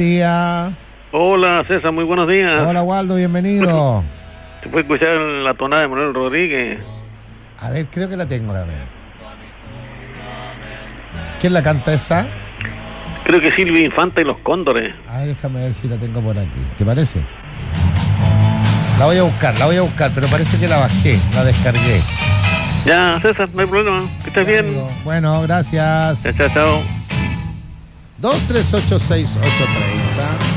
día. Hola César, muy buenos días. Hola Waldo, bienvenido. ¿Se puede escuchar la tonada de Manuel Rodríguez? A ver, creo que la tengo, la verdad. ¿Quién la canta esa? Creo que Silvia Infanta y los Cóndores. Ay, déjame ver si la tengo por aquí. ¿Te parece? La voy a buscar, pero parece que la bajé, la descargué. Ya, César, no hay problema. Que estés bien. Bueno, gracias. Chao, chao. 2386830